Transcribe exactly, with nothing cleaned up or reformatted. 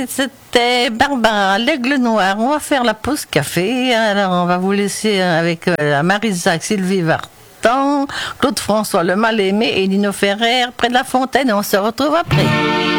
C'était Barbara, l'Aigle Noir. On va faire la pause café. Alors, on va vous laisser avec euh, Marisac, Sylvie Vartan, Claude François, Le Mal-Aimé et Nino Ferrer, près de la Fontaine. Et on se retrouve après.